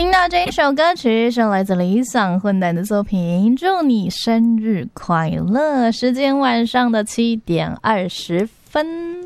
听到这一首歌曲是来自理想混蛋的作品，祝你生日快乐。时间晚上的7:20。